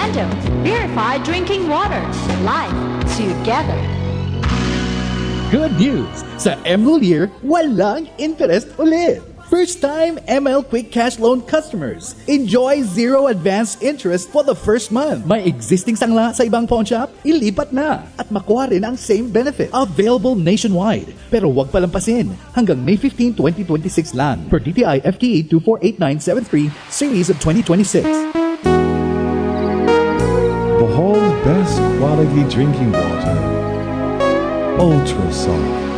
Trendo, verified drinking water. Life together. Good news! Sa Emlulier, walang interest ulit! First-time ML Quick Cash Loan customers, enjoy zero advance interest for the first month. May existing sangla sa ibang pawn shop? Ilipat na at makuha rin ang same benefit. Available nationwide. Pero wag palampasin. Hanggang May 15, 2026 lang. Per DTI FTE 248973, Series of 2026. Bohol's best quality drinking water. Ultra soft.